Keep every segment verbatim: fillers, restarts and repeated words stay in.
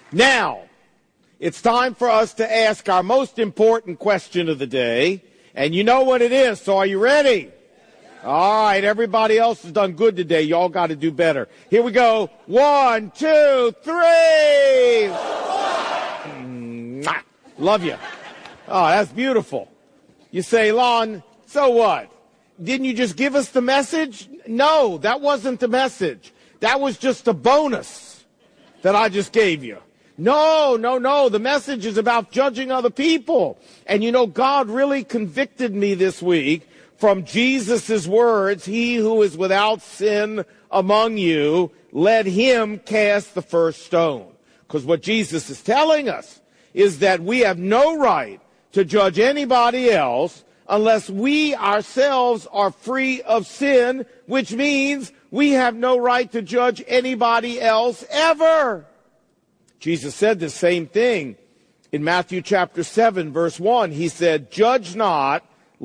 Now, it's time for us to ask our most important question of the day, and you know what it is, so are you ready? All right, everybody else has done good today. Y'all got to do better. Here we go. One, two, three. Mwah. Love you. Oh, that's beautiful. You say, Lon, so what? Didn't you just give us the message? No, that wasn't the message. That was just a bonus that I just gave you. No, no, no. The message is about judging other people. And you know, God really convicted me this week from Jesus' words, he who is without sin among you, let him cast the first stone. Because what Jesus is telling us is that we have no right to judge anybody else unless we ourselves are free of sin, which means we have no right to judge anybody else ever. Jesus said the same thing in Matthew chapter seven, verse one. He said, judge not,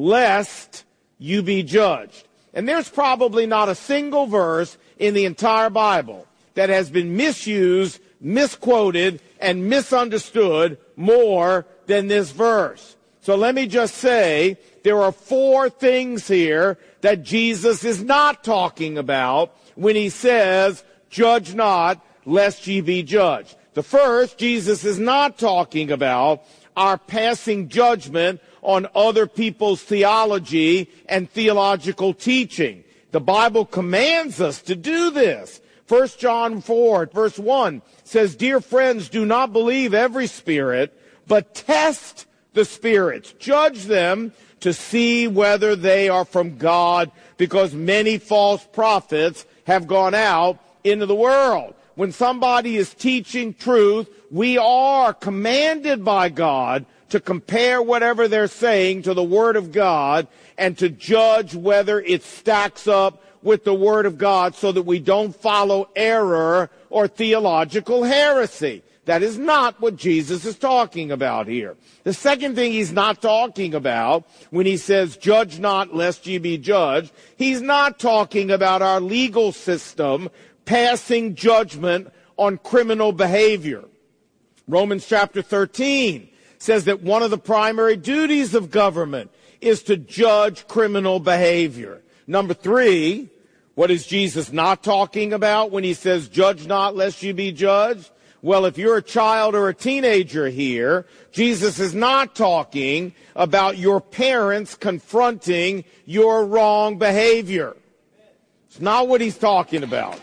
lest you be judged. And there's probably not a single verse in the entire Bible that has been misused, misquoted, and misunderstood more than this verse. So let me just say, there are four things here that Jesus is not talking about when he says, judge not, lest ye be judged. The first, Jesus is not talking about our passing judgment on other people's theology and theological teaching. The Bible commands us to do this. First John four, verse one says, dear friends, do not believe every spirit, but test the spirits. Judge them to see whether they are from God, because many false prophets have gone out into the world. When somebody is teaching truth, we are commanded by God to compare whatever they're saying to the Word of God and to judge whether it stacks up with the Word of God so that we don't follow error or theological heresy. That is not what Jesus is talking about here. The second thing he's not talking about when he says, judge not lest ye be judged, he's not talking about our legal system passing judgment on criminal behavior. Romans chapter thirteen says that one of the primary duties of government is to judge criminal behavior. Number three, what is Jesus not talking about when he says, judge not lest you be judged? Well, if you're a child or a teenager here, Jesus is not talking about your parents confronting your wrong behavior. It's not what he's talking about.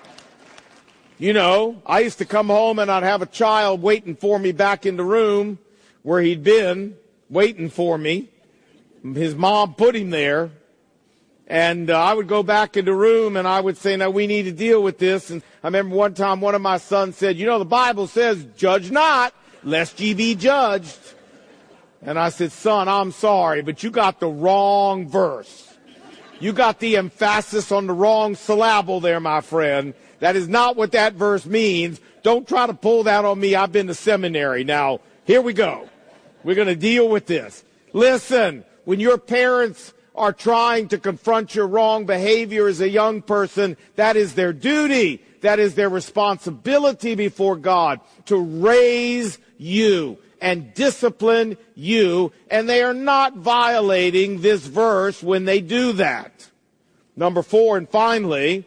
You know, I used to come home and I'd have a child waiting for me back in the room where he'd been waiting for me. His mom put him there. And uh, I would go back in the room and I would say, now we need to deal with this. And I remember one time one of my sons said, you know, the Bible says, judge not, lest ye be judged. And I said, son, I'm sorry, but you got the wrong verse. You got the emphasis on the wrong syllable there, my friend. That is not what that verse means. Don't try to pull that on me. I've been to seminary. Now, here we go. We're going to deal with this. Listen, when your parents are trying to confront your wrong behavior as a young person, that is their duty. That is their responsibility before God to raise you and discipline you. And they are not violating this verse when they do that. Number four, and finally,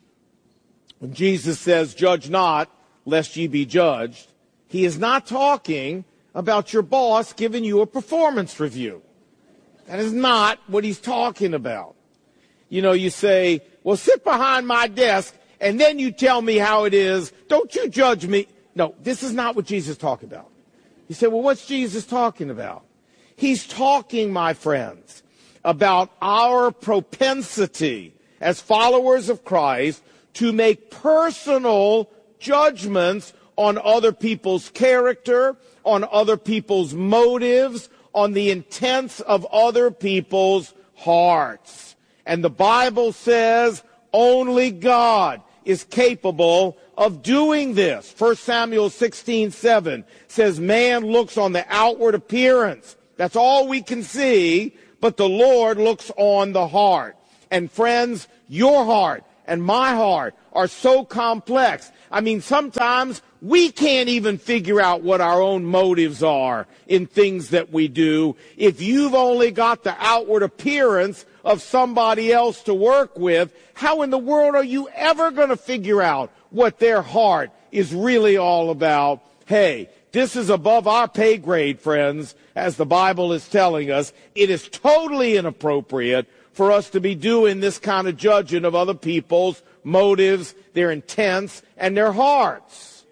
when Jesus says, judge not, lest ye be judged, he is not talking about your boss giving you a performance review. That is not what he's talking about. You know, you say, well, sit behind my desk, and then you tell me how it is. Don't you judge me. No, this is not what Jesus is talking about. You say, well, what's Jesus talking about? He's talking, my friends, about our propensity as followers of Christ to make personal judgments on other people's character, on other people's motives, on the intents of other people's hearts. And the Bible says only God is capable of doing this. First Samuel sixteen seven says man looks on the outward appearance. That's all we can see, but the Lord looks on the heart. And friends, your heart and my heart are so complex. I mean, sometimes we can't even figure out what our own motives are in things that we do. If you've only got the outward appearance of somebody else to work with, how in the world are you ever going to figure out what their heart is really all about? Hey, this is above our pay grade, friends, as the Bible is telling us. It is totally inappropriate for us to be doing this kind of judging of other people's motives, their intents, and their hearts.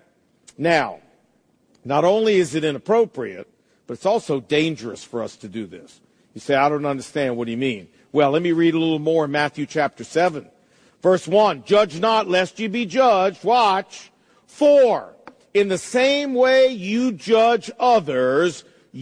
Now, not only is it inappropriate, but it's also dangerous for us to do this. You say, I don't understand. What do you mean? Well, let me read a little more in Matthew chapter seven. Verse one, judge not lest ye be judged. Watch. For in the same way you judge others,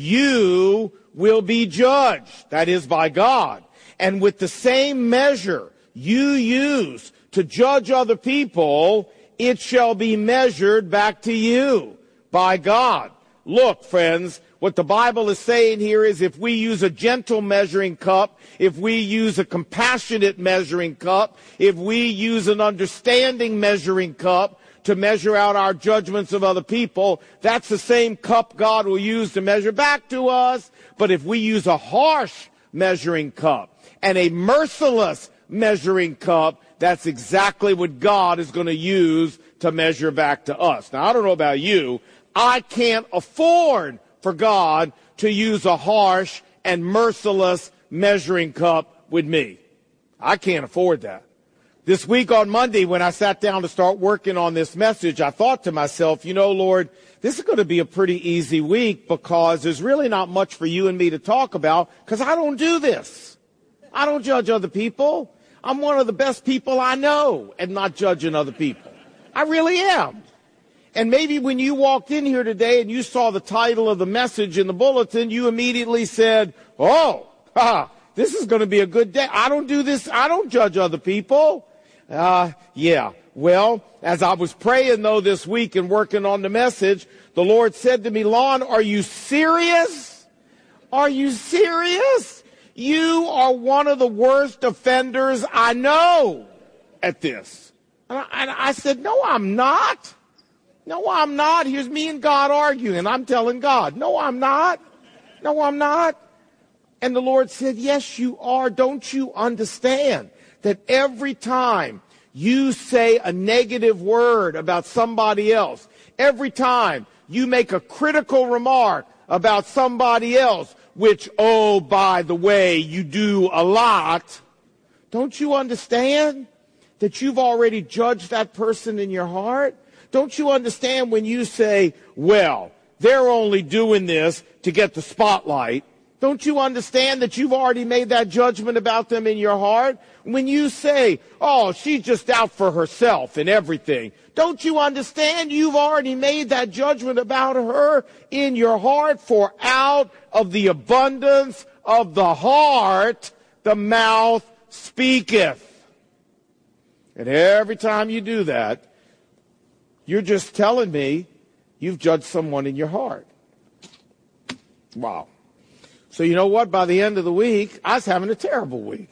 you will be judged. That is by God. And with the same measure you use to judge other people, it shall be measured back to you by God. Look, friends, what the Bible is saying here is if we use a gentle measuring cup, if we use a compassionate measuring cup, if we use an understanding measuring cup to measure out our judgments of other people, that's the same cup God will use to measure back to us. But if we use a harsh measuring cup and a merciless measuring cup, that's exactly what God is going to use to measure back to us. Now, I don't know about you. I can't afford for God to use a harsh and merciless measuring cup with me. I can't afford that. This week on Monday, when I sat down to start working on this message, I thought to myself, you know, Lord, this is going to be a pretty easy week because there's really not much for you and me to talk about because I don't do this. I don't judge other people. I'm one of the best people I know at not judging other people. I really am. And maybe when you walked in here today and you saw the title of the message in the bulletin, you immediately said, oh, ha, this is going to be a good day. I don't do this. I don't judge other people. Uh, yeah. Well, as I was praying, though, this week and working on the message, the Lord said to me, Lon, are you serious? Are you serious? You are one of the worst offenders I know at this. And I, and I said, no, I'm not. No, I'm not. Here's me and God arguing. And I'm telling God, no, I'm not. No, I'm not. And the Lord said, yes, you are. Don't you understand that every time you say a negative word about somebody else, every time you make a critical remark about somebody else, which, oh, by the way, you do a lot, don't you understand that you've already judged that person in your heart? Don't you understand when you say, well, they're only doing this to get the spotlight? Don't you understand that you've already made that judgment about them in your heart? When you say, oh, she's just out for herself and everything, don't you understand you've already made that judgment about her in your heart? For out of the abundance of the heart, the mouth speaketh. And every time you do that, you're just telling me you've judged someone in your heart. Wow. So you know what? By the end of the week, I was having a terrible week.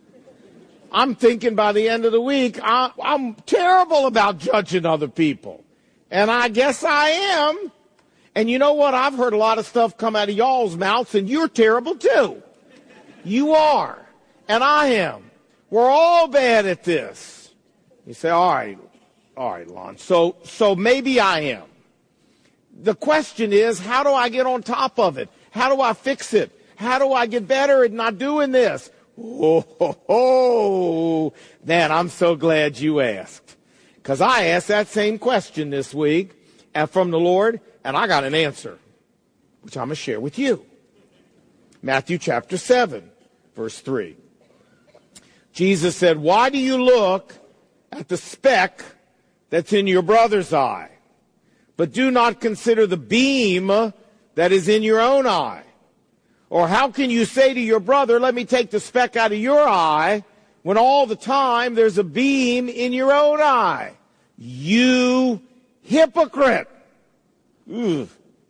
I'm thinking by the end of the week, I, I'm terrible about judging other people. And I guess I am. And you know what? I've heard a lot of stuff come out of y'all's mouths, and you're terrible too. You are. And I am. We're all bad at this. You say, all right, all right, Lon. So, so maybe I am. The question is, how do I get on top of it? How do I fix it? How do I get better at not doing this? Oh, ho, ho. Man, I'm so glad you asked. Because I asked that same question this week and from the Lord, and I got an answer, which I'm going to share with you. Matthew chapter seven, verse three. Jesus said, why do you look at the speck that's in your brother's eye, but do not consider the beam that is in your own eye? Or how can you say to your brother, let me take the speck out of your eye, when all the time there's a beam in your own eye? You hypocrite. Ugh.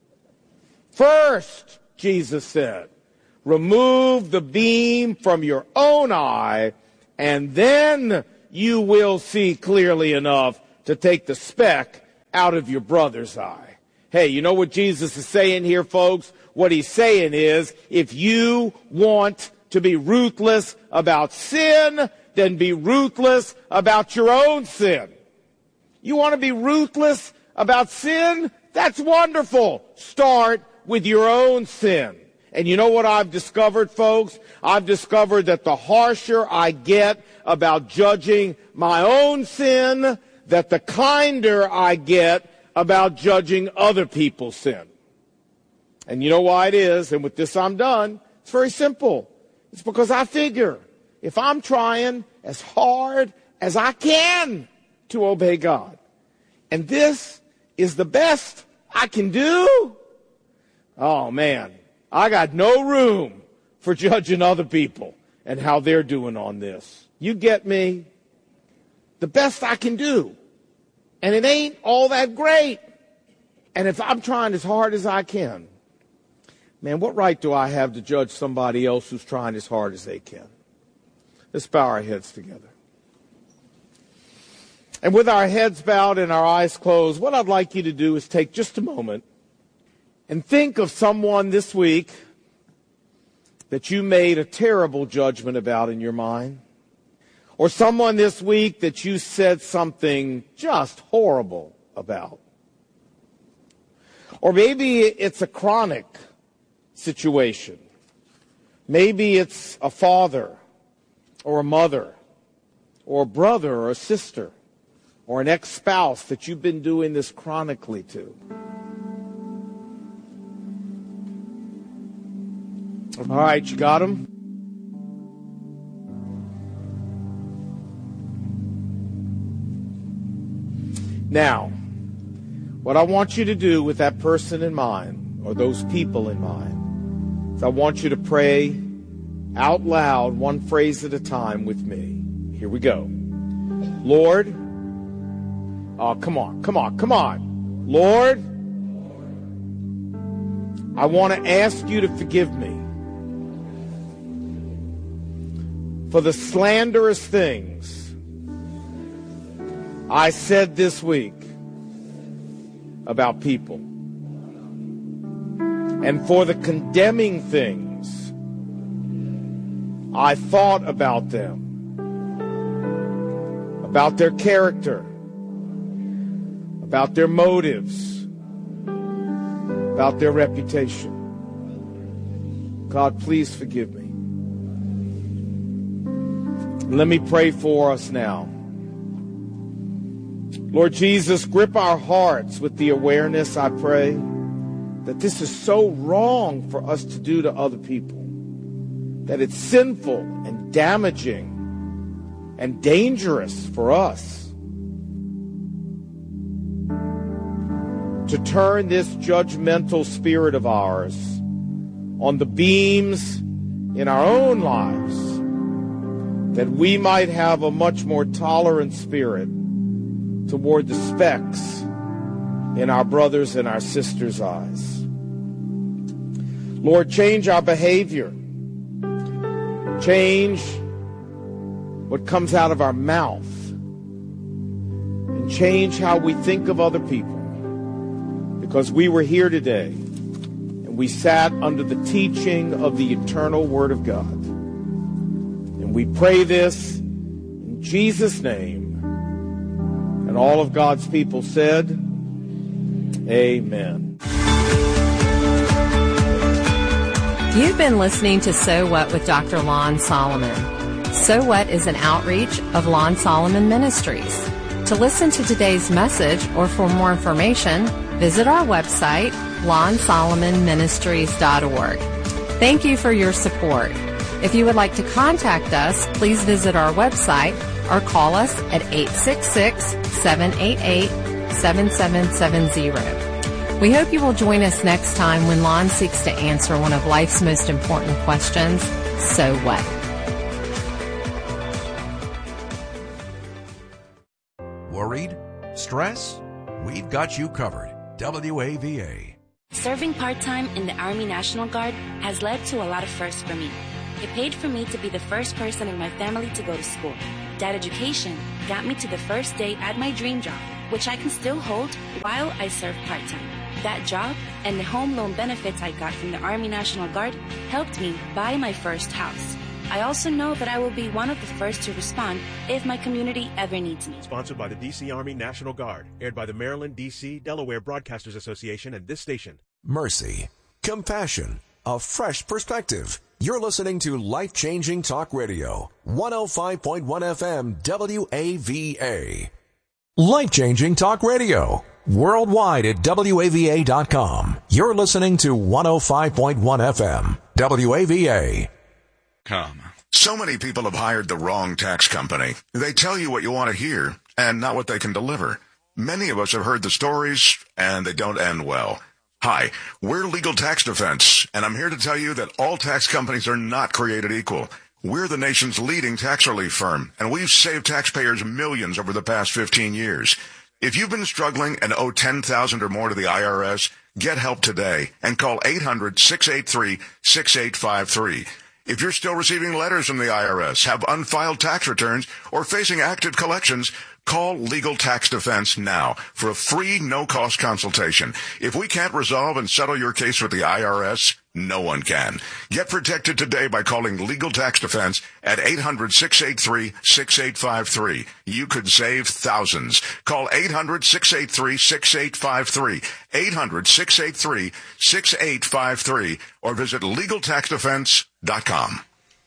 First, Jesus said, remove the beam from your own eye, and then you will see clearly enough to take the speck out of your brother's eye. Hey, you know what Jesus is saying here, folks? What he's saying is, if you want to be ruthless about sin, then be ruthless about your own sin. You want to be ruthless about sin? That's wonderful. Start with your own sin. And you know what I've discovered, folks? I've discovered that the harsher I get about judging my own sin, that the kinder I get about judging other people's sin. And you know why it is? And with this I'm done. It's very simple. It's because I figure if I'm trying as hard as I can to obey God, and this is the best I can do, oh man, I got no room for judging other people and how they're doing on this. You get me? The best I can do. And it ain't all that great. And if I'm trying as hard as I can, man, what right do I have to judge somebody else who's trying as hard as they can? Let's bow our heads together. And with our heads bowed and our eyes closed, what I'd like you to do is take just a moment and think of someone this week that you made a terrible judgment about in your mind. Or someone this week that you said something just horrible about. Or maybe it's a chronic situation. Maybe it's a father or a mother or a brother or a sister or an ex-spouse that you've been doing this chronically to. All right, you got them? Now, what I want you to do with that person in mind, or those people in mind, is I want you to pray out loud, one phrase at a time with me. Here we go. Lord, oh, come on, come on, come on. Lord, I want to ask you to forgive me for the slanderous things I said this week about people, and for the condemning things I thought about them, about their character, about their motives, about their reputation. God, please forgive me. Let me pray for us now. Lord Jesus, grip our hearts with the awareness, I pray, that this is so wrong for us to do to other people, that it's sinful and damaging and dangerous for us to turn this judgmental spirit of ours on the beams in our own lives, that we might have a much more tolerant spirit toward the specks in our brothers and our sisters' eyes. Lord, change our behavior. Change what comes out of our mouth. And change how we think of other people. Because we were here today and we sat under the teaching of the eternal Word of God. And we pray this in Jesus' name. And all of God's people said, amen. You've been listening to So What with Doctor Lon Solomon. So What is an outreach of Lon Solomon Ministries. To listen to today's message or for more information, visit our website, lon solomon ministries dot org. Thank you for your support. If you would like to contact us, please visit our website or call us at eight six six, seven eight eight, seven seven seven zero. We hope you will join us next time when Lon seeks to answer one of life's most important questions, so what? Worried? Stress? We've got you covered. W A V A. Serving part-time in the Army National Guard has led to a lot of firsts for me. It paid for me to be the first person in my family to go to school. That education got me to the first day at my dream job, which I can still hold while I serve part-time. That job and the home loan benefits I got from the Army National Guard helped me buy my first house. I also know that I will be one of the first to respond if my community ever needs me. Sponsored by the D C Army National Guard. Aired by the Maryland, D C, Delaware Broadcasters Association and this station. Mercy, compassion, a fresh perspective. You're listening to Life-Changing Talk Radio, one oh five point one F M W A V A. Life-Changing Talk Radio, worldwide at W A V A dot com. You're listening to one oh five point one F M W A V A. Come. So many people have hired the wrong tax company. They tell you what you want to hear and not what they can deliver. Many of us have heard the stories, and they don't end well. Hi, we're Legal Tax Defense, and I'm here to tell you that all tax companies are not created equal. We're the nation's leading tax relief firm, and we've saved taxpayers millions over the past fifteen years. If you've been struggling and owe ten thousand dollars or more to the I R S, get help today and call eight hundred, six eight three, six eight five three. If you're still receiving letters from the I R S, have unfiled tax returns, or facing active collections, call Legal Tax Defense now for a free, no-cost consultation. If we can't resolve and settle your case with the I R S, no one can. Get protected today by calling Legal Tax Defense at eight hundred, six eight three, six eight five three. You could save thousands. Call eight hundred, six eight three, six eight five three, eight hundred, six eight three, six eight five three, or visit legal tax defense dot com.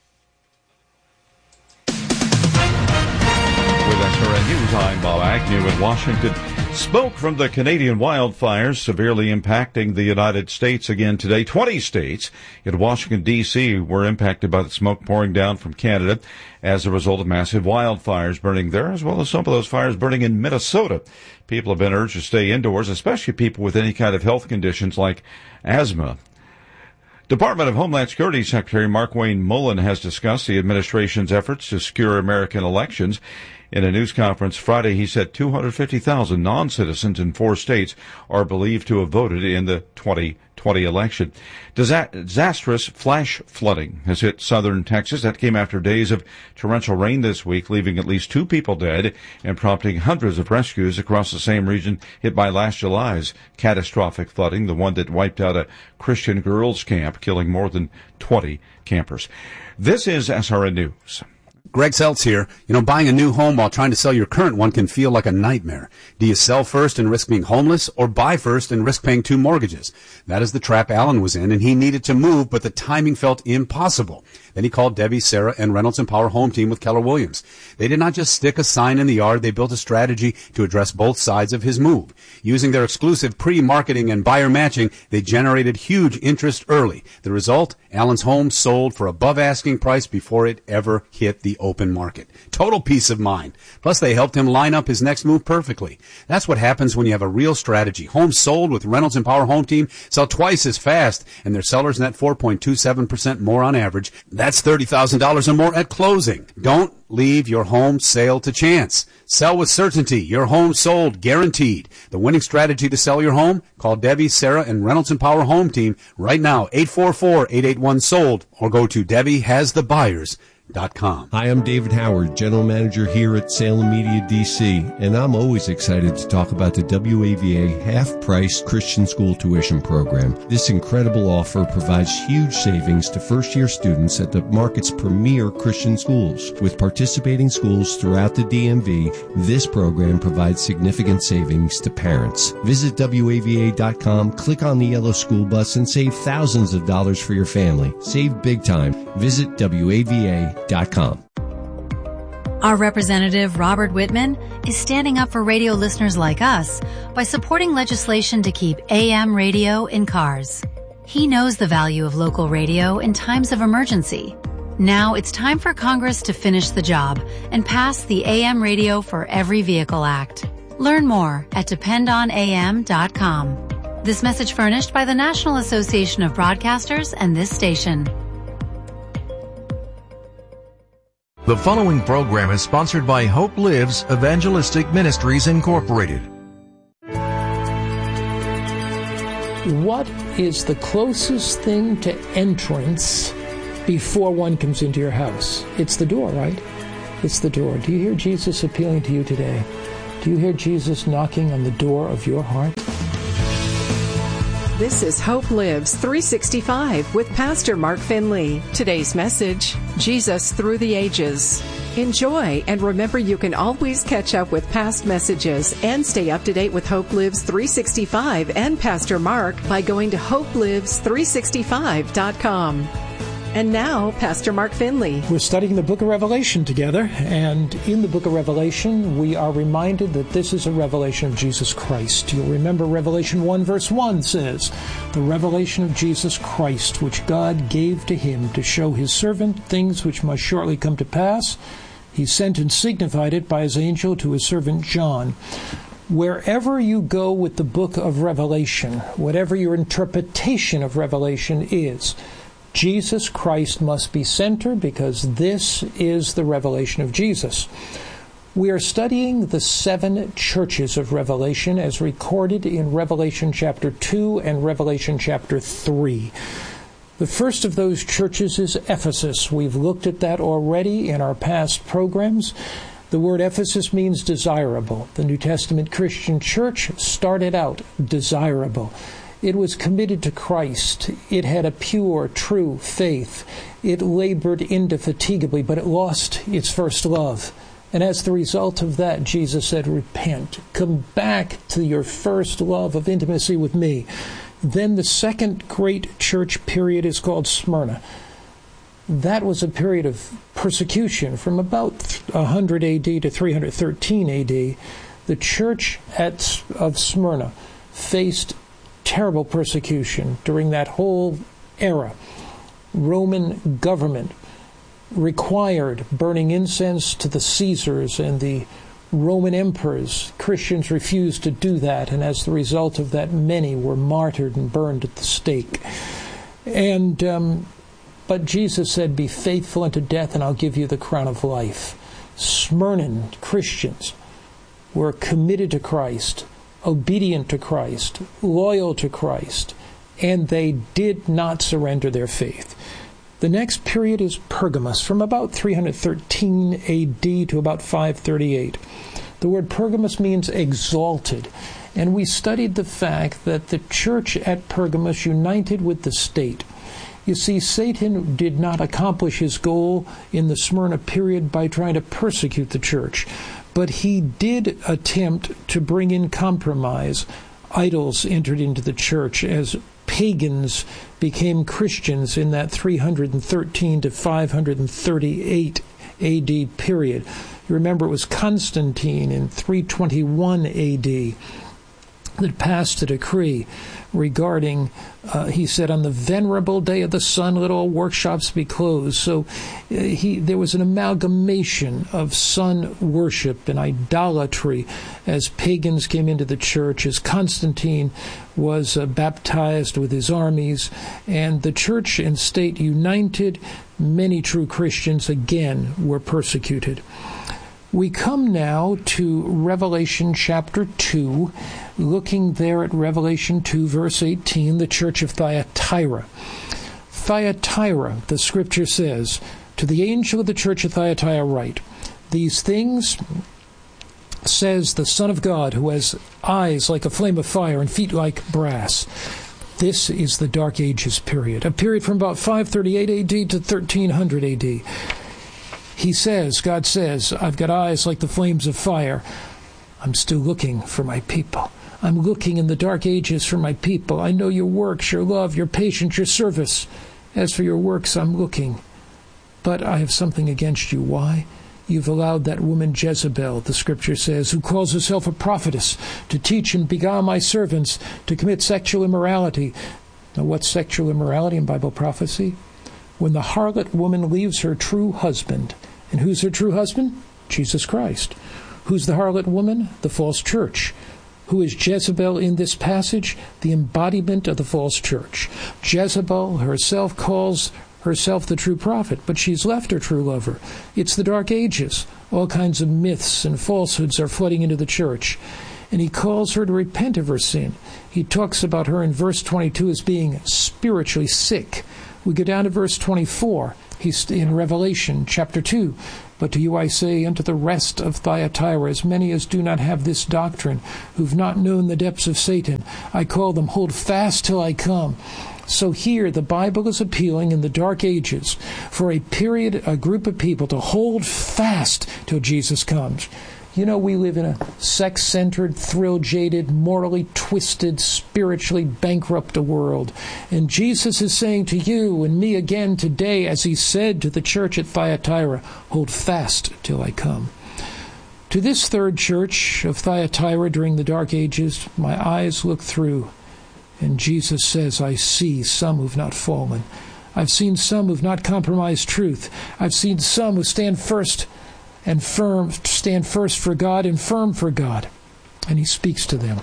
With S R N News, I'm Bob Agnew in Washington. Smoke from the Canadian wildfires severely impacting the United States again today. twenty states in Washington, D C were impacted by the smoke pouring down from Canada as a result of massive wildfires burning there, as well as some of those fires burning in Minnesota. People have been urged to stay indoors, especially people with any kind of health conditions like asthma. Department of Homeland Security Secretary Markwayne Mullin has discussed the administration's efforts to secure American elections. In a news conference Friday, he said two hundred fifty thousand non-citizens in four states are believed to have voted in the twenty twenty election. Disastrous flash flooding has hit southern Texas. That came after days of torrential rain this week, leaving at least two people dead and prompting hundreds of rescues across the same region hit by last July's catastrophic flooding, the one that wiped out a Christian girls' camp, killing more than twenty campers. This is S R N News. Greg Seltz here. You know, buying a new home while trying to sell your current one can feel like a nightmare. Do you sell first and risk being homeless, or buy first and risk paying two mortgages? That is the trap Alan was in, and he needed to move, but the timing felt impossible. Then he called Debbie, Sarah, and Reynolds and Power Home Team with Keller Williams. They did not just stick a sign in the yard. They built a strategy to address both sides of his move. Using their exclusive pre-marketing and buyer matching, they generated huge interest early. The result? Alan's home sold for above asking price before it ever hit the open market. Total peace of mind. Plus, they helped him line up his next move perfectly. That's what happens when you have a real strategy. Homes sold with Reynolds and Power Home Team sell twice as fast, and their sellers net four point two seven percent more on average. That's thirty thousand dollars or more at closing. Don't leave your home sale to chance. Sell with certainty. Your home sold, guaranteed. The winning strategy to sell your home? Call Debbie, Sarah, and Reynolds and Power Home Team right now, eight four four, eight eight one, sold, or go to debbie has the buyers dot com. Hi, I'm David Howard, General Manager here at Salem Media D C, and I'm always excited to talk about the W A V A half-price Christian school tuition program. This incredible offer provides huge savings to first-year students at the market's premier Christian schools. With participating schools throughout the D M V, this program provides significant savings to parents. Visit W A V A dot com, click on the yellow school bus, and save thousands of dollars for your family. Save big time. Visit W A V A dot com. Our representative, Robert Whitman, is standing up for radio listeners like us by supporting legislation to keep A M radio in cars. He knows the value of local radio in times of emergency. Now it's time for Congress to finish the job and pass the A M Radio for Every Vehicle Act. Learn more at depend on A M dot com. This message furnished by the National Association of Broadcasters and this station. The following program is sponsored by Hope Lives Evangelistic Ministries, Incorporated. What is the closest thing to entrance before one comes into your house? It's the door, right? It's the door. Do you hear Jesus appealing to you today? Do you hear Jesus knocking on the door of your heart? This is Hope Lives three sixty-five with Pastor Mark Finley. Today's message, Jesus Through the Ages. Enjoy, and remember you can always catch up with past messages and stay up to date with Hope Lives three sixty-five and Pastor Mark by going to hope lives three sixty-five dot com. And now, Pastor Mark Finley. We're studying the book of Revelation together, and in the book of Revelation, we are reminded that this is a revelation of Jesus Christ. You'll remember Revelation one verse one says, "The revelation of Jesus Christ, which God gave to him to show his servant things which must shortly come to pass. He sent and signified it by his angel to his servant John." Wherever you go with the book of Revelation, whatever your interpretation of Revelation is, Jesus Christ must be center, because this is the revelation of Jesus. We are studying the seven churches of Revelation as recorded in Revelation chapter two and Revelation chapter three. The first of those churches is Ephesus. We've looked at that already in our past programs. The word Ephesus means desirable. The New Testament Christian church started out desirable. It was committed to Christ. It had a pure, true faith. It labored indefatigably, but it lost its first love. And as the result of that, Jesus said, repent. Come back to your first love of intimacy with me. Then the second great church period is called Smyrna. That was a period of persecution from about one hundred A D to three hundred thirteen A D. The church at, of Smyrna faced terrible persecution during that whole era. Roman government required burning incense to the Caesars and the Roman emperors. Christians refused to do that, and as the result of that, many were martyred and burned at the stake. And um, but Jesus said, "Be faithful unto death, and I'll give you the crown of life." Smyrnan Christians were committed to Christ, obedient to Christ, loyal to Christ, and they did not surrender their faith. The next period is Pergamos, from about three hundred thirteen A D to about five thirty-eight. The word Pergamos means exalted, and we studied the fact that the church at Pergamos united with the state. You see, Satan did not accomplish his goal in the Smyrna period by trying to persecute the church, but he did attempt to bring in compromise. Idols entered into the church as pagans became Christians in that three hundred thirteen to five hundred thirty-eight A D period. You remember it was Constantine in three twenty-one A D that passed a decree regarding, uh, he said, on the venerable day of the sun, let all workshops be closed. So uh, he there was an amalgamation of sun worship and idolatry as pagans came into the church, as Constantine was uh, baptized with his armies, and the church and state united. Many true Christians, again, were persecuted. We come now to Revelation chapter two, looking there at Revelation two, verse eighteen, the church of Thyatira. Thyatira, the scripture says, "To the angel of the church of Thyatira write, these things says the Son of God, who has eyes like a flame of fire and feet like brass." This is the Dark Ages period, a period from about five thirty-eight A D to thirteen hundred A D. He says, God says, I've got eyes like the flames of fire. I'm still looking for my people. I'm looking in the dark ages for my people. I know your works, your love, your patience, your service. As for your works, I'm looking. But I have something against you. Why? You've allowed that woman Jezebel, the scripture says, who calls herself a prophetess, to teach and beguile my servants to commit sexual immorality. Now, what's sexual immorality in Bible prophecy? When the harlot woman leaves her true husband. And who's her true husband? Jesus Christ. Who's the harlot woman? The false church. Who is Jezebel in this passage? The embodiment of the false church. Jezebel herself calls herself the true prophet, but she's left her true lover. It's the Dark Ages. All kinds of myths and falsehoods are flooding into the church. And he calls her to repent of her sin. He talks about her in verse twenty-two as being spiritually sick. We go down to verse twenty-four. He's in Revelation chapter two. But to you I say, unto the rest of Thyatira, as many as do not have this doctrine, who've not known the depths of Satan, I call them, hold fast till I come. So here, the Bible is appealing in the Dark Ages for a period, a group of people to hold fast till Jesus comes. You know, we live in a sex-centered, thrill-jaded, morally twisted, spiritually bankrupt world. And Jesus is saying to you and me again today, as he said to the church at Thyatira, hold fast till I come. To this third church of Thyatira during the Dark Ages, my eyes look through, and Jesus says, I see some who've not fallen. I've seen some who've not compromised truth. I've seen some who stand first and firm, stand first for God and firm for God. And he speaks to them.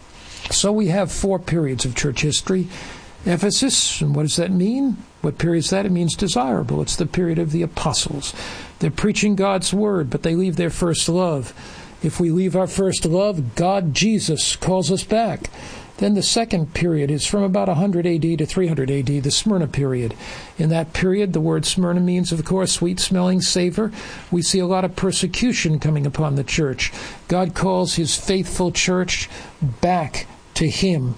So we have four periods of church history. Ephesus, and what does that mean? What period is that? It means desirable. It's the period of the apostles. They're preaching God's word, but they leave their first love. If we leave our first love, God, Jesus, calls us back. Then the second period is from about one hundred A D to three hundred A D, the Smyrna period. In that period, the word Smyrna means, of course, sweet-smelling savor. We see a lot of persecution coming upon the church. God calls his faithful church back to him,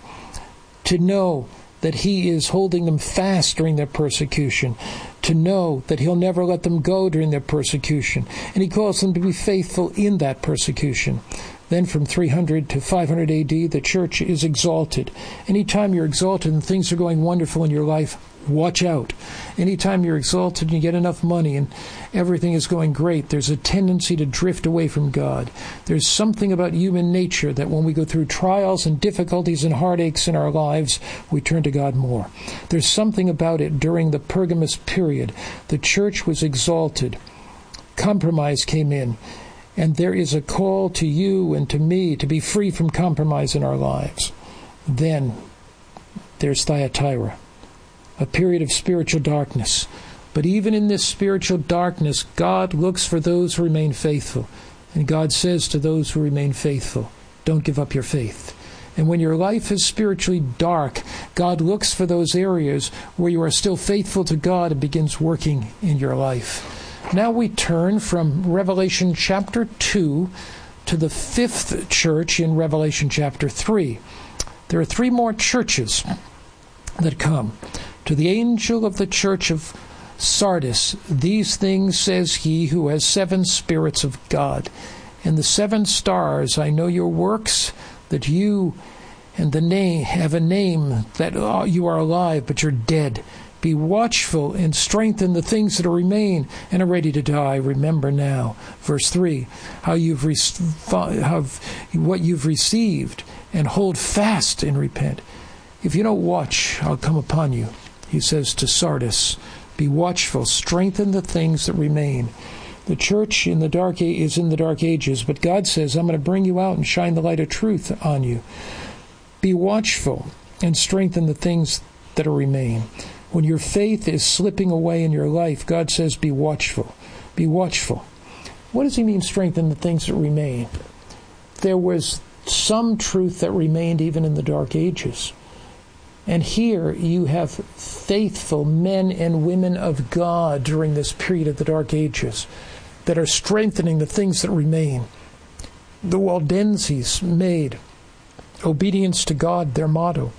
to know that he is holding them fast during their persecution, to know that he'll never let them go during their persecution. And he calls them to be faithful in that persecution. Then from three hundred to five hundred A D, the church is exalted. Anytime you're exalted and things are going wonderful in your life, watch out. Anytime you're exalted and you get enough money and everything is going great, there's a tendency to drift away from God. There's something about human nature that when we go through trials and difficulties and heartaches in our lives, we turn to God more. There's something about it during the Pergamus period. The church was exalted. Compromise came in. And there is a call to you and to me to be free from compromise in our lives. Then there's Thyatira, a period of spiritual darkness. But even in this spiritual darkness, God looks for those who remain faithful. And God says to those who remain faithful, don't give up your faith. And when your life is spiritually dark, God looks for those areas where you are still faithful to God and begins working in your life. Now we turn from Revelation chapter two to the fifth church in Revelation chapter three. There are three more churches that come. To the angel of the church of Sardis, these things says he who has seven spirits of God. And the seven stars, I know your works, that you and the name have a name, that uh, you are alive, but you're dead. Be watchful and strengthen the things that remain and are ready to die. Remember now, verse three, how you've re- have what you've received, and hold fast and repent. If you don't watch, I'll come upon you. He says to Sardis, be watchful, strengthen the things that remain. The church in the dark is in the dark ages, but God says, I'm going to bring you out and shine the light of truth on you. Be watchful and strengthen the things that remain. When your faith is slipping away in your life, God says, be watchful. Be watchful. What does he mean, strengthen the things that remain? There was some truth that remained even in the dark ages. And here you have faithful men and women of God during this period of the dark ages that are strengthening the things that remain. The Waldenses made obedience to God their motto.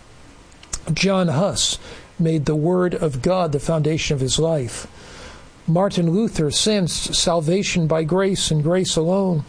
John Huss made the Word of God the foundation of his life. Martin Luther sensed salvation by grace and grace alone.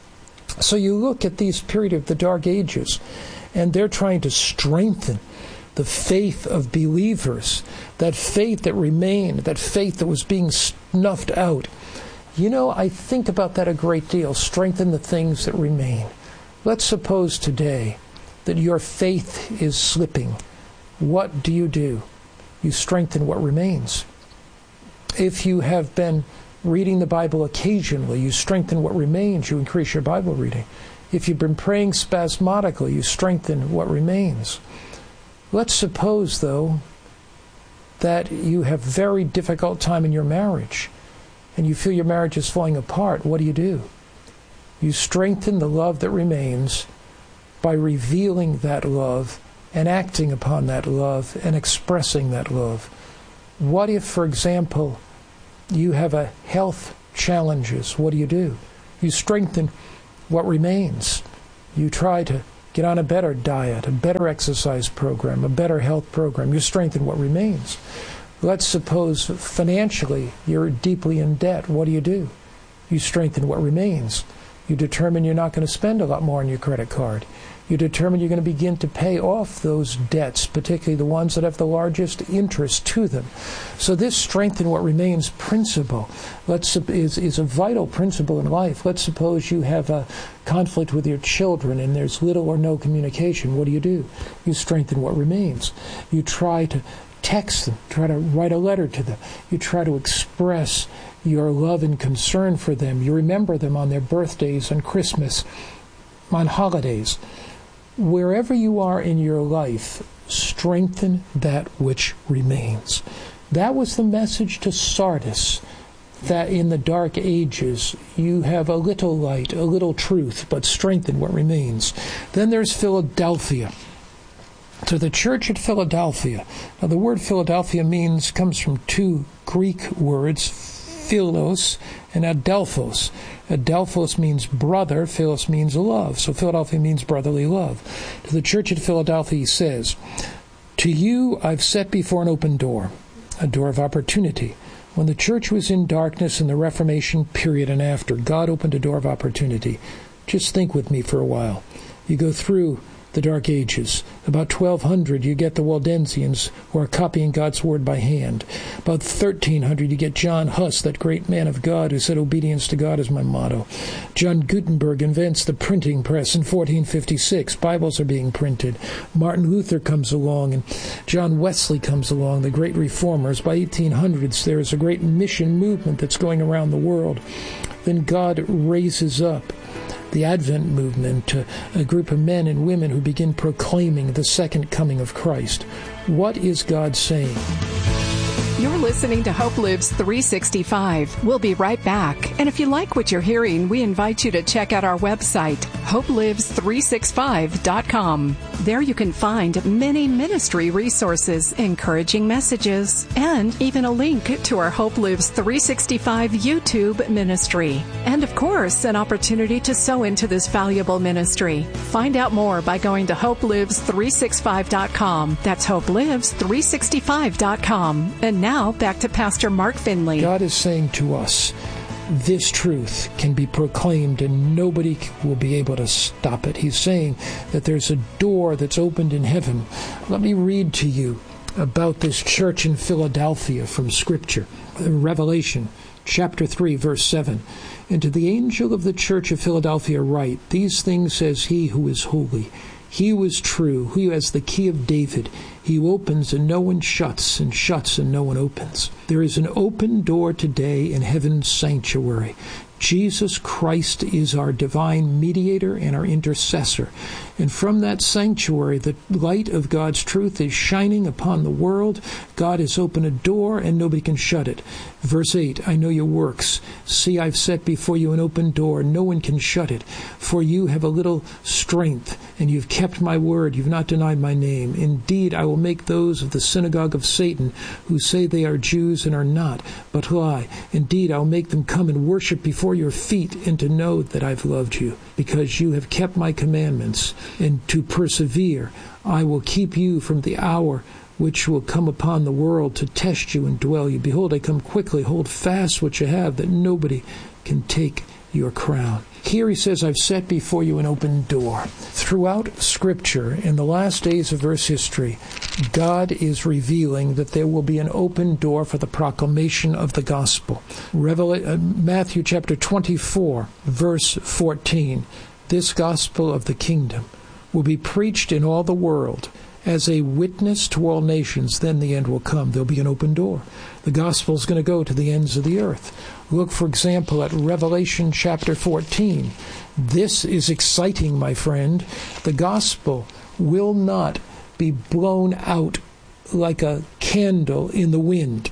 So you look at these period of the dark ages, and they're trying to strengthen the faith of believers, that faith that remained, that faith that was being snuffed out. You know, I think about that a great deal, strengthen the things that remain. Let's suppose today that your faith is slipping. What do you do? You strengthen what remains. If you have been reading the Bible occasionally, you strengthen what remains. You increase your Bible reading. If you've been praying spasmodically, you strengthen what remains. Let's suppose, though, that you have very difficult time in your marriage and you feel your marriage is falling apart. What do you do? You strengthen the love that remains by revealing that love and acting upon that love and expressing that love. What if, for example, you have a health challenges? What do you do? You strengthen what remains. You try to get on a better diet, a better exercise program, a better health program. You strengthen what remains. Let's suppose financially you're deeply in debt. What do you do? You strengthen what remains. You determine you're not going to spend a lot more on your credit card. You determine you're going to begin to pay off those debts, particularly the ones that have the largest interest to them. So this strengthen what remains principle let's, is, is a vital principle in life. Let's suppose you have a conflict with your children and there's little or no communication. What do you do? You strengthen what remains. You try to text them, try to write a letter to them. You try to express your love and concern for them. You remember them on their birthdays, on Christmas, on holidays. Wherever you are in your life, strengthen that which remains. That was the message to Sardis, that in the dark ages you have a little light, a little truth, but strengthen what remains. Then there's Philadelphia. To the church at Philadelphia. Now the word Philadelphia means, comes from two Greek words, philos and adelphos. Adelphos means brother, philos means love. So Philadelphia means brotherly love. To the church at Philadelphia he says, to you I've set before an open door, a door of opportunity. When the church was in darkness in the Reformation period and after, God opened a door of opportunity. Just think with me for a while. You go through the Dark Ages. About twelve hundred, you get the Waldensians, who are copying God's Word by hand. About thirteen hundred, you get John Huss, that great man of God who said, obedience to God is my motto. John Gutenberg invents the printing press in fourteen fifty-six. Bibles are being printed. Martin Luther comes along, and John Wesley comes along, the great reformers. By eighteen hundreds, there is a great mission movement that's going around the world. Then God raises up the Advent movement, uh, a group of men and women who begin proclaiming the second coming of Christ. What is God saying? You're listening to Hope Lives three sixty-five. We'll be right back. And if you like what you're hearing, we invite you to check out our website, hope lives three sixty-five dot com. There you can find many ministry resources, encouraging messages, and even a link to our Hope Lives three sixty-five YouTube ministry. And of course, an opportunity to sow into this valuable ministry. Find out more by going to hope lives three sixty-five dot com. That's hope lives three sixty-five dot com. And now, Now, back to Pastor Mark Finley. God is saying to us, this truth can be proclaimed and nobody will be able to stop it. He's saying that there's a door that's opened in heaven. Let me read to you about this church in Philadelphia from Scripture. Revelation chapter three, verse seven. And to the angel of the church of Philadelphia write, these things says he who is holy, he who is true, he who has the key of David, he who opens and no one shuts, and shuts and no one opens. There is an open door today in heaven's sanctuary. Jesus Christ is our divine mediator and our intercessor. And from that sanctuary, the light of God's truth is shining upon the world. God has opened a door and nobody can shut it. Verse eight, I know your works. See, I've set before you an open door. No one can shut it. For you have a little strength, and you've kept my word. You've not denied my name. Indeed, I will make those of the synagogue of Satan who say they are Jews and are not, but lie. Indeed, I will make them come and worship before your feet, and to know that I've loved you, because you have kept my commandments, and to persevere. I will keep you from the hour which will come upon the world to test you and dwell you. Behold, I come quickly. Hold fast what you have, that nobody can take your crown. Here he says, I've set before you an open door. Throughout Scripture, in the last days of Earth's history, God is revealing that there will be an open door for the proclamation of the gospel. Revela- uh, Matthew chapter twenty-four, verse fourteen. This gospel of the kingdom will be preached in all the world as a witness to all nations. Then the end will come. There'll be an open door. The gospel is going to go to the ends of the earth. Look, for example, at Revelation chapter fourteen. This is exciting, my friend. The gospel will not be blown out like a candle in the wind.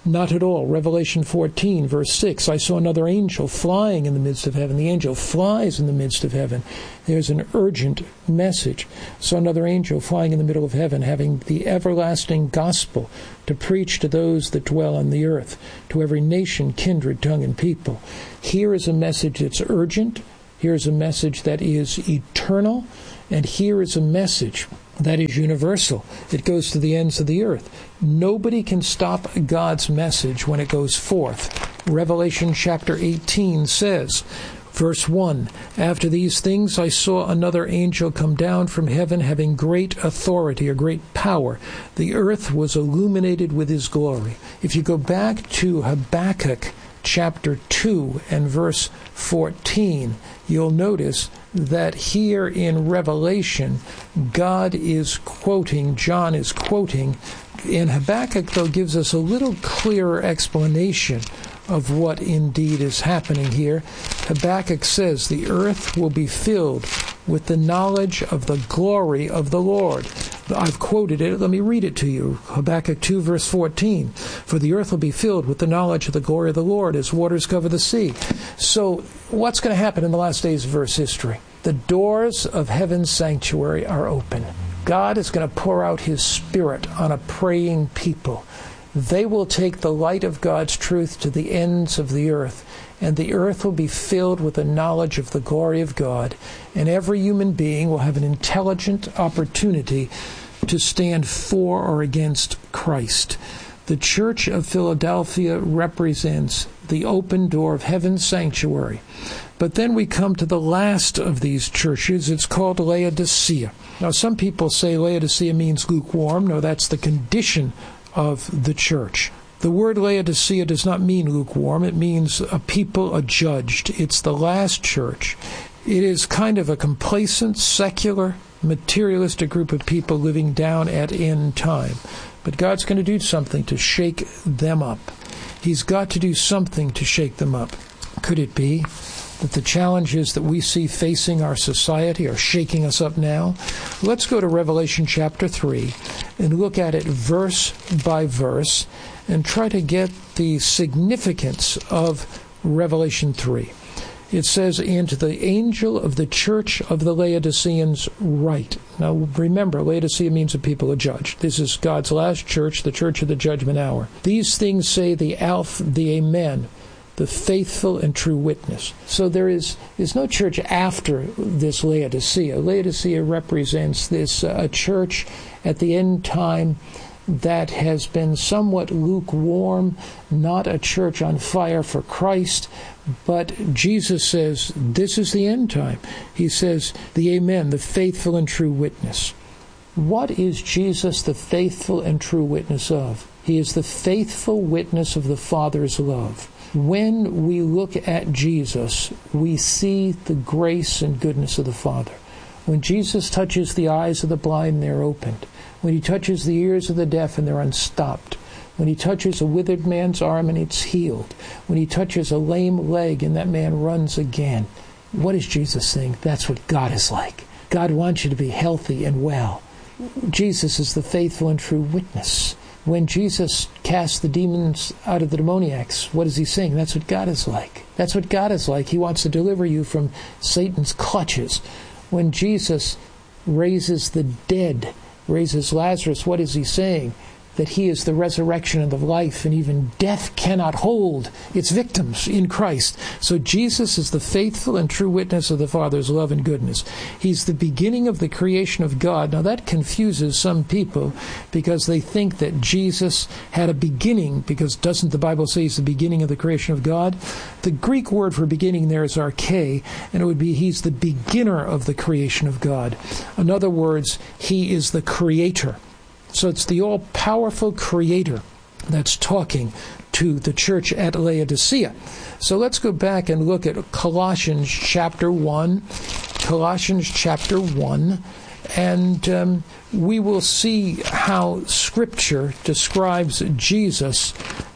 Not at all. Revelation fourteen, verse six, I saw another angel flying in the midst of heaven. The angel flies in the midst of heaven. There's an urgent message. Saw another angel flying in the middle of heaven, having the everlasting gospel to preach to those that dwell on the earth, to every nation, kindred, tongue, and people. Here is a message that's urgent. Here is a message that is eternal. And here is a message that is universal. It goes to the ends of the earth. Nobody can stop God's message when it goes forth. Revelation chapter eighteen says, verse one, after these things I saw another angel come down from heaven, having great authority or great power. The earth was illuminated with his glory. If you go back to Habakkuk chapter two and verse fourteen, you'll notice that here in Revelation, God is quoting, John is quoting, and Habakkuk, though, gives us a little clearer explanation of what indeed is happening here. Habakkuk says, the earth will be filled with the knowledge of the glory of the Lord. I've quoted it. Let me read it to you. Habakkuk two, verse fourteen. For the earth will be filled with the knowledge of the glory of the Lord as waters cover the sea. So what's going to happen in the last days of Earth's history? The doors of heaven's sanctuary are open. God is going to pour out his Spirit on a praying people. They will take the light of God's truth to the ends of the earth, and the earth will be filled with the knowledge of the glory of God, and every human being will have an intelligent opportunity to stand for or against Christ. The Church of Philadelphia represents the open door of heaven's sanctuary. But then we come to the last of these churches. It's called Laodicea. Now, some people say Laodicea means lukewarm. No, that's the condition of the church. The word Laodicea does not mean lukewarm. It means a people adjudged. It's the last church. It is kind of a complacent, secular, materialistic group of people living down at end time. But God's going to do something to shake them up. He's got to do something to shake them up. Could it be that the challenges that we see facing our society are shaking us up now? Let's go to Revelation chapter three and look at it verse by verse and try to get the significance of Revelation three. It says, and to the angel of the church of the Laodiceans write. Now remember, Laodicea means a people adjudged. This is God's last church, the church of the judgment hour. These things say the Alpha, the Amen, the faithful and true witness. So there is, is no church after this Laodicea. Laodicea represents this uh, a church at the end time that has been somewhat lukewarm, not a church on fire for Christ, but Jesus says this is the end time. He says, the Amen, the faithful and true witness. What is Jesus the faithful and true witness of? He is the faithful witness of the Father's love. When we look at Jesus, we see the grace and goodness of the Father. When Jesus touches the eyes of the blind, they're opened. When he touches the ears of the deaf and they're unstopped. When he touches a withered man's arm and it's healed. When he touches a lame leg and that man runs again. What is Jesus saying? That's what God is like. God wants you to be healthy and well. Jesus is the faithful and true witness. When Jesus casts the demons out of the demoniacs, what is he saying? That's what God is like. That's what God is like. He wants to deliver you from Satan's clutches. When Jesus raises the dead, raises Lazarus, what is he saying? That he is the resurrection and the life, and even death cannot hold its victims in Christ. So Jesus is the faithful and true witness of the Father's love and goodness. He's the beginning of the creation of God. Now that confuses some people because they think that Jesus had a beginning, because doesn't the Bible say he's the beginning of the creation of God? The Greek word for beginning there is arche, and it would be he's the beginner of the creation of God. In other words, he is the creator. So it's the all-powerful Creator that's talking to the church at Laodicea. So let's go back and look at Colossians chapter one. Colossians chapter one. And um, we will see how Scripture describes Jesus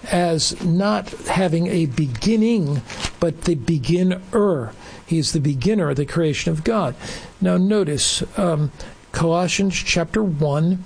as not having a beginning, but the beginner. He's the beginner of the creation of God. Now notice um, Colossians chapter one.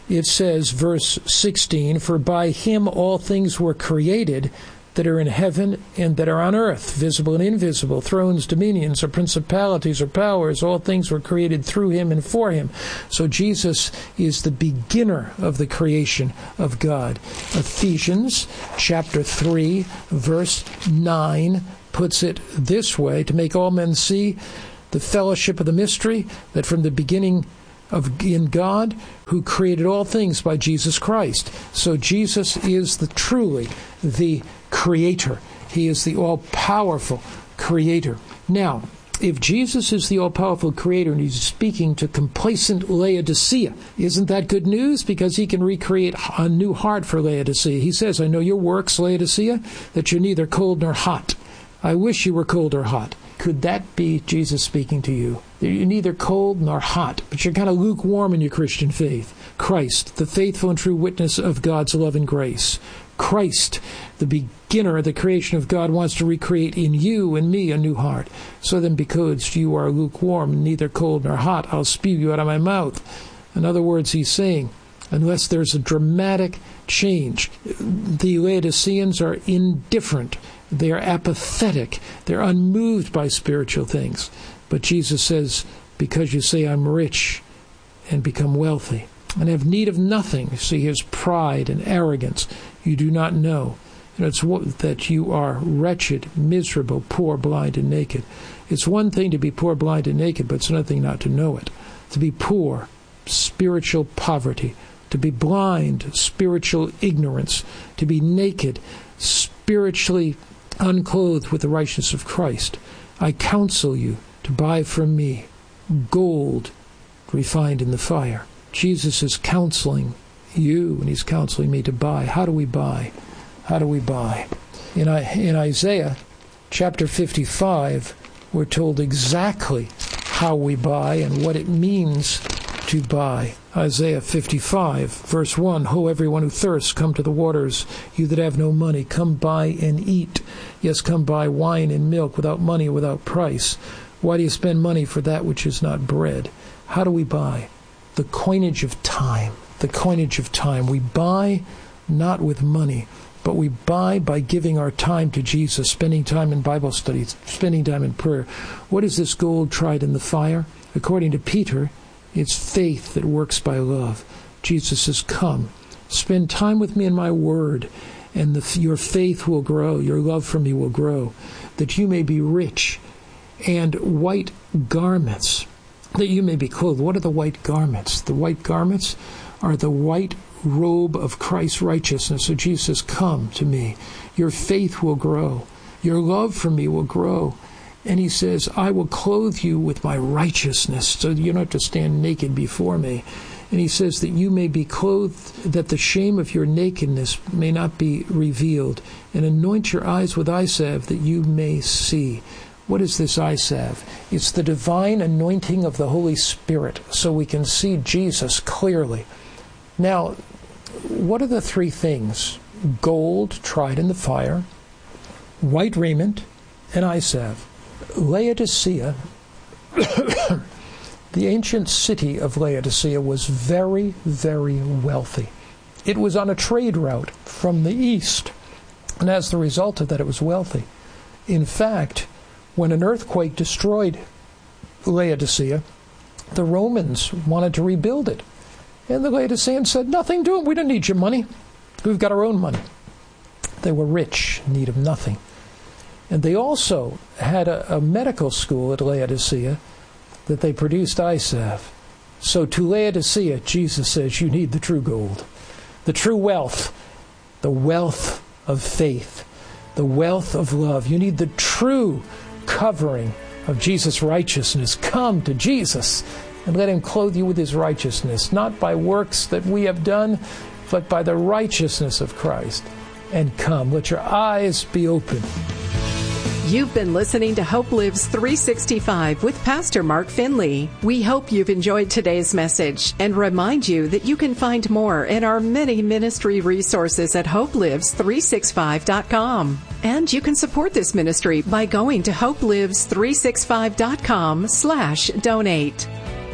it says, verse sixteen, for by him all things were created that are in heaven and that are on earth, visible and invisible, thrones, dominions, or principalities, or powers. All things were created through him and for him. So Jesus is the beginner of the creation of God. Ephesians chapter three, verse nine puts it this way, to make all men see the fellowship of the mystery, that from the beginning of in God, who created all things by Jesus Christ. So Jesus is the truly the creator. He is the all-powerful creator. Now, if Jesus is the all-powerful creator and he's speaking to complacent Laodicea, isn't that good news? Because he can recreate a new heart for Laodicea. He says, I know your works, Laodicea, that you're neither cold nor hot. I wish you were cold or hot. Could that be Jesus speaking to you? You're neither cold nor hot, but you're kind of lukewarm in your Christian faith. Christ, the faithful and true witness of God's love and grace. Christ, the beginner of the creation of God, wants to recreate in you and me a new heart. So then, because you are lukewarm, neither cold nor hot, I'll spew you out of my mouth. In other words, he's saying, unless there's a dramatic change, the Laodiceans are indifferent. They are apathetic. They're unmoved by spiritual things. But Jesus says, because you say I'm rich and become wealthy and have need of nothing, see his pride and arrogance, you do not know. And it's that you are wretched, miserable, poor, blind, and naked. It's one thing to be poor, blind, and naked, but it's another thing not to know it. To be poor, spiritual poverty. To be blind, spiritual ignorance. To be naked, spiritually unclothed with the righteousness of Christ. I counsel you to buy from me gold refined in the fire. Jesus is counseling you, and he's counseling me to buy. How do we buy? How do we buy? In, in Isaiah chapter fifty-five, we're told exactly how we buy and what it means to buy. Isaiah fifty-five, verse one, Ho, everyone who thirsts, come to the waters. You that have no money, come buy and eat. Yes, come buy wine and milk without money, without price. Why do you spend money for that which is not bread? How do we buy? The coinage of time. The coinage of time. We buy not with money, but we buy by giving our time to Jesus, spending time in Bible studies, spending time in prayer. What is this gold tried in the fire? According to Peter, it's faith that works by love. Jesus says, come, spend time with me in my word, and the, your faith will grow, your love for me will grow, that you may be rich, and white garments, that you may be clothed. What are the white garments? The white garments are the white robe of Christ's righteousness. So Jesus says, come to me. Your faith will grow. Your love for me will grow. And he says, I will clothe you with my righteousness, so you don't have to stand naked before me. And he says that you may be clothed, that the shame of your nakedness may not be revealed, and anoint your eyes with eye salve that you may see. What is this eye salve? It's the divine anointing of the Holy Spirit, so we can see Jesus clearly. Now, what are the three things? Gold tried in the fire, white raiment, and eye salve. Laodicea, the ancient city of Laodicea, was very, very wealthy. It was on a trade route from the east, and as the result of that, it was wealthy. In fact, when an earthquake destroyed Laodicea, the Romans wanted to rebuild it. And the Laodiceans said, nothing doing. We don't need your money. We've got our own money. They were rich, in need of nothing. And they also had a, a medical school at Laodicea that they produced eye salve. So to Laodicea, Jesus says, you need the true gold, the true wealth, the wealth of faith, the wealth of love. You need the true covering of Jesus' righteousness. Come to Jesus and let him clothe you with his righteousness, not by works that we have done, but by the righteousness of Christ. And come, let your eyes be open. You've been listening to Hope Lives three sixty-five with Pastor Mark Finley. We hope you've enjoyed today's message and remind you that you can find more in our many ministry resources at hope lives three sixty-five dot com. And you can support this ministry by going to hope lives three sixty-five dot com slash donate.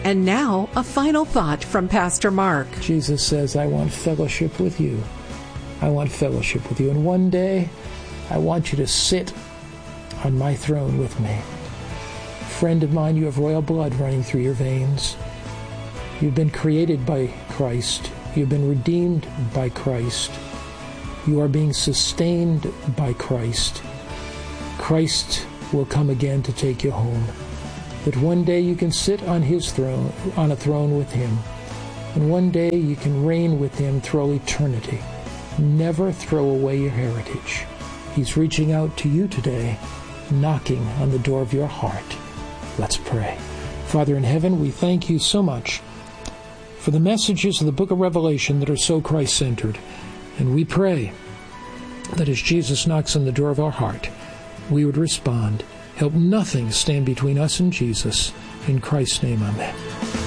And now, a final thought from Pastor Mark. Jesus says, I want fellowship with you. I want fellowship with you. And one day, I want you to sit on my throne with me. Friend of mine, you have royal blood running through your veins. You've been created by Christ. You've been redeemed by Christ. You are being sustained by Christ. Christ will come again to take you home. That one day you can sit on his throne, on a throne with him. And one day you can reign with him through all eternity. Never throw away your heritage. He's reaching out to you today, knocking on the door of your heart. Let's pray. Father in heaven, we thank you so much for the messages of the book of Revelation that are so Christ-centered. And we pray that as Jesus knocks on the door of our heart, we would respond. Help nothing stand between us and Jesus. In Christ's name, amen.